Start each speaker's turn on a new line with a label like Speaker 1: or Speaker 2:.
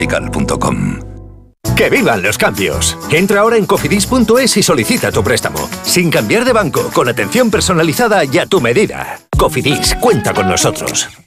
Speaker 1: ¡Que vivan los cambios! Entra ahora en cofidis.es y solicita tu préstamo. Sin cambiar de banco, con atención personalizada y a tu medida. Cofidis, cuenta con nosotros.